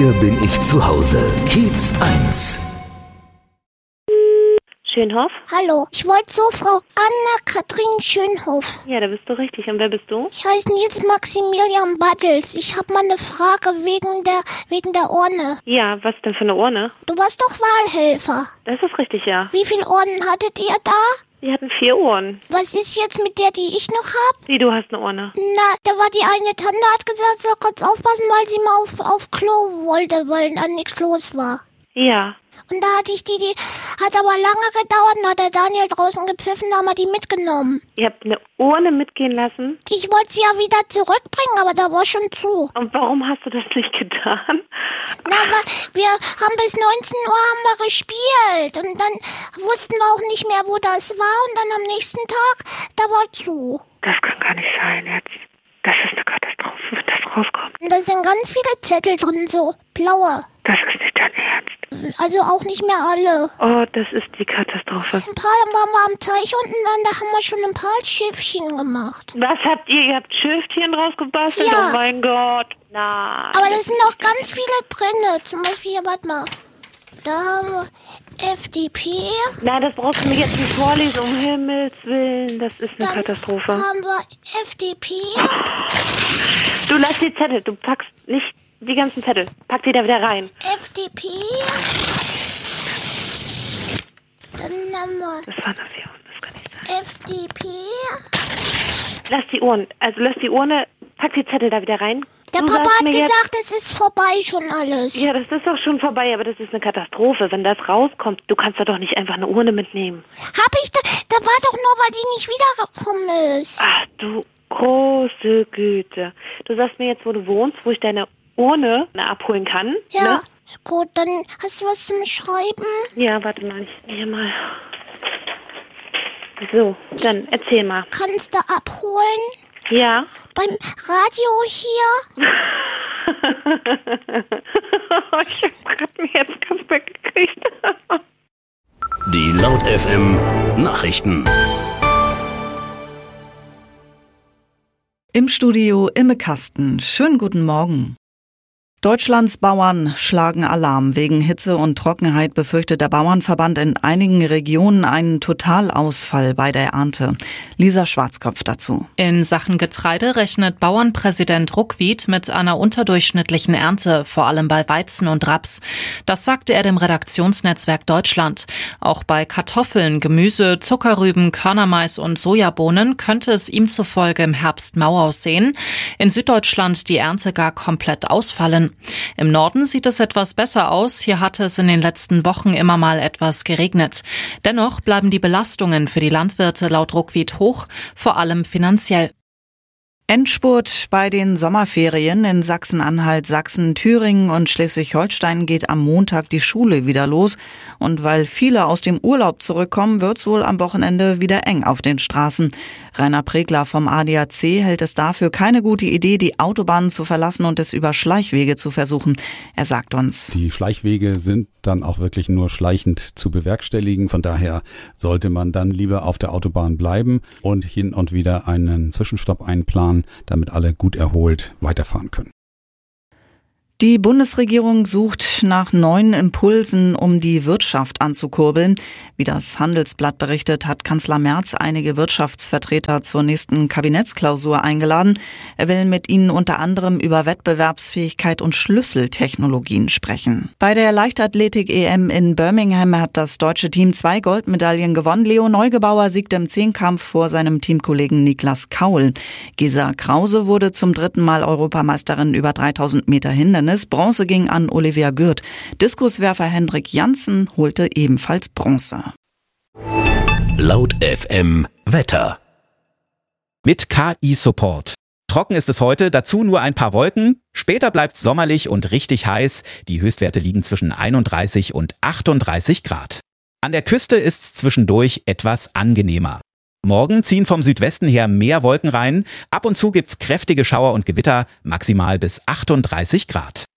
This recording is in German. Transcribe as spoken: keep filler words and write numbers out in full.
Hier bin ich zu Hause. Kiez eins. Schönhoff? Hallo, ich wollte so Frau Anna-Kathrin Schönhoff. Ja, da bist du richtig. Und wer bist du? Ich heiße Nils Maximilian Battels. Ich habe mal eine Frage wegen der wegen der Urne. Ja, was denn für eine Urne? Du warst doch Wahlhelfer. Das ist richtig, ja. Wie viele Urnen hattet ihr da? Wir hatten vier Urnen. Was ist jetzt mit der, die ich noch hab? Wie, du hast eine Urne? Na, da war die eine Tante, hat gesagt, soll kurz aufpassen, weil sie mal auf, auf Klo wollte, weil dann nichts los war. Ja. Und da hatte ich die, die hat aber lange gedauert, dann hat der Daniel draußen gepfiffen, da haben wir die mitgenommen. Ihr habt eine Urne mitgehen lassen? Ich wollte sie ja wieder zurückbringen, aber da war schon zu. Und warum hast du das nicht getan? Na, aber wir haben bis neunzehn Uhr haben wir gespielt und dann wussten wir auch nicht mehr, wo das war und dann am nächsten Tag, da war zu. Das kann gar nicht sein jetzt. Das ist eine Katastrophe, wenn das rauskommt. Und da sind ganz viele Zettel drin, so blaue. Das ist nicht dein Ernst. Also auch nicht mehr alle. Oh, das ist die Katastrophe. Ein paar waren wir am Teich unten, dann da haben wir schon ein paar Schiffchen gemacht. Was habt ihr? Ihr habt Schöftchen rausgebastelt? Ja. Oh mein Gott. Nein. Aber da sind noch ganz viele drin. Zum Beispiel, hier, warte mal. Da haben wir F D P. Nein, das brauchst du mir jetzt nicht vorlesen, um Himmels Willen. Das ist eine Dann Katastrophe. haben wir F D P. Du lass die Zettel, du packst nicht die ganzen Zettel. Pack die da wieder rein. F D P. Dann haben wir Das waren nur vier Uhren, das kann nicht sein. F D P. Lass die Uhren, also lass die Urne, pack die Zettel da wieder rein. Der Du Papa sagst hat mir gesagt, es ist vorbei schon alles. Jetzt, ja, das ist doch schon vorbei, aber das ist eine Katastrophe. Wenn das rauskommt, du kannst da doch nicht einfach eine Urne mitnehmen. Hab ich da, da war doch nur, weil die nicht wiedergekommen ist. Ach du große Güte. Du sagst mir jetzt, wo du wohnst, wo ich deine Urne abholen kann. Ja, Ne? gut, dann hast du was zum Schreiben? Ja, warte mal, ich hier mal. So, dann erzähl mal. Kannst du abholen? Ja. Beim Radio hier? Ich hab grad mir jetzt ganz weggekriegt. Die Laut F M Nachrichten. Im Studio Imme Kasten. Schönen guten Morgen. Deutschlands Bauern schlagen Alarm. Wegen Hitze und Trockenheit befürchtet der Bauernverband in einigen Regionen einen Totalausfall bei der Ernte. Lisa Schwarzkopf dazu. In Sachen Getreide rechnet Bauernpräsident Ruckwied mit einer unterdurchschnittlichen Ernte, vor allem bei Weizen und Raps. Das sagte er dem Redaktionsnetzwerk Deutschland. Auch bei Kartoffeln, Gemüse, Zuckerrüben, Körnermais und Sojabohnen könnte es ihm zufolge im Herbst mau aussehen. In Süddeutschland die Ernte gar komplett ausfallen. Im Norden sieht es etwas besser aus. Hier hatte es in den letzten Wochen immer mal etwas geregnet. Dennoch bleiben die Belastungen für die Landwirte laut Ruckwied hoch, vor allem finanziell. Endspurt bei den Sommerferien in Sachsen-Anhalt, Sachsen, Thüringen und Schleswig-Holstein geht am Montag die Schule wieder los. Und weil viele aus dem Urlaub zurückkommen, wird's wohl am Wochenende wieder eng auf den Straßen. Rainer Pregler vom A D A C hält es dafür keine gute Idee, die Autobahnen zu verlassen und es über Schleichwege zu versuchen. Er sagt uns: Die Schleichwege sind dann auch wirklich nur schleichend zu bewerkstelligen. Von daher sollte man dann lieber auf der Autobahn bleiben und hin und wieder einen Zwischenstopp einplanen, damit alle gut erholt weiterfahren können. Die Bundesregierung sucht nach neuen Impulsen, um die Wirtschaft anzukurbeln. Wie das Handelsblatt berichtet, hat Kanzler Merz einige Wirtschaftsvertreter zur nächsten Kabinettsklausur eingeladen. Er will mit ihnen unter anderem über Wettbewerbsfähigkeit und Schlüsseltechnologien sprechen. Bei der Leichtathletik-E M in Birmingham hat das deutsche Team zwei Goldmedaillen gewonnen. Leo Neugebauer siegte im Zehnkampf vor seinem Teamkollegen Niklas Kaul. Gesa Krause wurde zum dritten Mal Europameisterin über dreitausend Meter Hindernis. Bronze ging an Olivia Gürt. Diskuswerfer Hendrik Janssen holte ebenfalls Bronze. Laut F M Wetter. Mit K I-Support. Trocken ist es heute, dazu nur ein paar Wolken. Später bleibt sommerlich und richtig heiß. Die Höchstwerte liegen zwischen einunddreißig und achtunddreißig Grad. An der Küste ist es zwischendurch etwas angenehmer. Morgen ziehen vom Südwesten her mehr Wolken rein. Ab und zu gibt's kräftige Schauer und Gewitter, maximal bis achtunddreißig Grad.